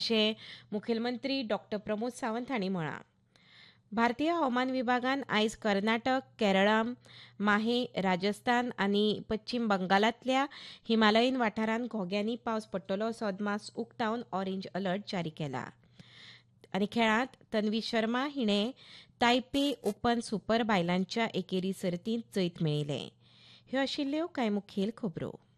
अशें मुखेलमंत्री प्रमोद सावंत हांणी म्हळां. भारतीय हवामान विभागान आयज कर्नाटक, केरळम, माहे, राजस्थान आनी पश्चीम बंगालांतल्या हिमालयीन वाठारांत घोग्यांनी पावस पडटलो असो अदमास उक्तावन ऑरेंज अलर्ट जारी केला. आनी खेळांत तन्वी शर्मा हिणें तायपे ओपन सुपर बायलांच्या एकेरी सर्तींत जैत मेळयलें. ह्यो आशिल्ल्यो कांय मुखेल खबरो.